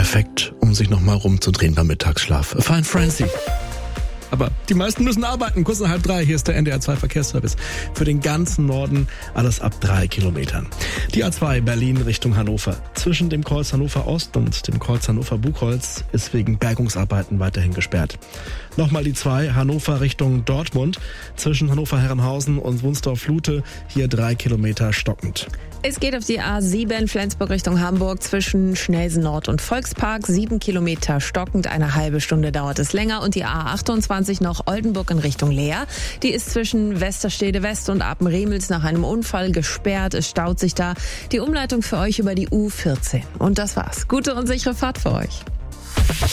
Perfekt, um sich nochmal rumzudrehen beim Mittagsschlaf. Fine Francie. Aber die meisten müssen arbeiten. Kurz nach 2:30, hier ist der NDR 2 Verkehrsservice. Für den ganzen Norden alles ab 3 Kilometern. Die A2 Berlin Richtung Hannover. Zwischen dem Kreuz Hannover Ost und dem Kreuz Hannover Buchholz ist wegen Bergungsarbeiten weiterhin gesperrt. Nochmal die 2 Hannover Richtung Dortmund. Zwischen Hannover Herrenhausen und Wunsdorf-Lute hier 3 Kilometer stockend. Es geht auf die A7 Flensburg Richtung Hamburg zwischen Schnelsen Nord und Volkspark. 7 Kilometer stockend, eine halbe Stunde dauert es länger. Und die A28 noch Oldenburg in Richtung Leer. Die ist zwischen Westerstede West und Apen-Remels nach einem Unfall gesperrt. Es staut sich da. Die Umleitung für euch über die U14. Und das war's. Gute und sichere Fahrt für euch.